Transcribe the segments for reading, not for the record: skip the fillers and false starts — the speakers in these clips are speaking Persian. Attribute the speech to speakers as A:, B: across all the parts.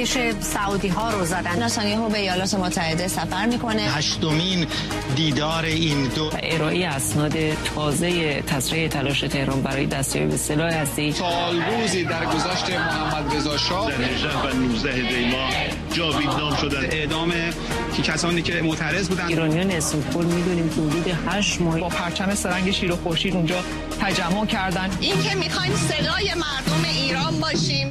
A: آتیش سعودی ها رو زدن.
B: نتانیاهو به ایالات متحده سفر میکنه.
C: 8مین دیدار این دو.
D: ارائه اسناد تازه تسریع تلاش تهران برای دستیابی به سلاح هسته‌ای.
E: سالروزی در گذشت محمد رضا شاه
F: در 18 و 19 دی ماه جاویدنام شدن.
E: اعدام کسانی که معترض بودند.
D: ایرانیان اسمپول میدونیم که حدود 8 ماه
G: با پرچم سرنگ شیر و خورشید اونجا تجمع کردن.
H: این که میخوایم صدای مردم ایران باشیم.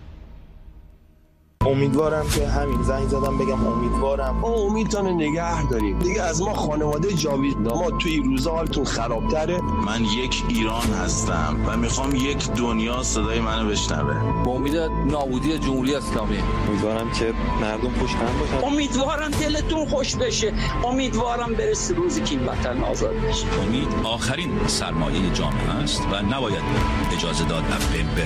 I: امیدوارم که همین زنگ زدم بگم امیدوارم
J: ما امیدتون نگه داریم دیگه. از ما خانواده جاویدنام ما توی روزا حالتون خرابتره.
K: من یک ایران هستم و میخوام یک دنیا صدای منو بشنوه.
L: با امید نابودی جمهوری اسلامی.
I: امیدوارم که مردم پشت هم باشن.
M: امیدوارم دلتون خوش بشه. امیدوارم برسه روزی که این وطن آزاد بشه.
N: امید آخرین سرمایه جامعه است و نباید اجازه داد از بین بره.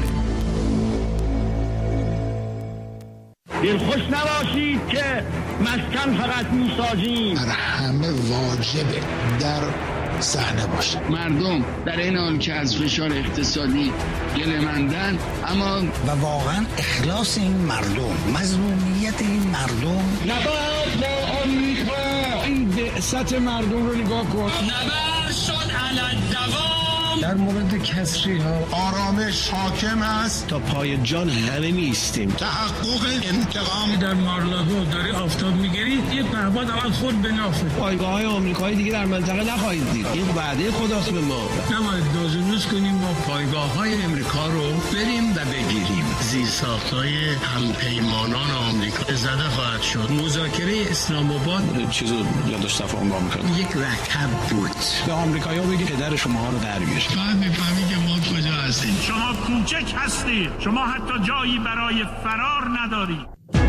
O: دلخوش نباشید که مسکن فقط میسازیم.
P: در همه واجبه در صحنه باشه.
Q: مردم در این حال که از فشار اقتصادی گله‌مندن، اما
R: و واقعا اخلاص این مردم، مظلومیت این مردم.
O: نبرد با آمریکا. این بعثت مردم رو نگاه کن.
S: نبرد شد علی الدوام.
P: در مورد کسری ها
T: آرامش حاکم است.
N: تا پای جان همه میستیم.
T: تحقق انتقام.
E: در مارلاگو داری آفتاب میگیری یه پهباد اول خود به نافه.
N: پایگاه های آمریکایی دیگه در منطقه نخواهید دید. این وعده خداست به ما.
E: نباید دازونوز کنیم ما پایگاه های امریکا رو بریم و بگیریم.
D: زیرساخت‌های همپیمانان آمریکا زده خواهد شد.
E: مذاکره اسلام آباد
N: چیزو یادش تفاهم با میکنه.
E: یک رکب بود.
N: به آمریکایی‌ها بگید پدر شما رو در بیارید.
D: میفهمی که ما کجا هستیم.
G: شما کوچک هستید. شما حتی جایی برای فرار ندارید.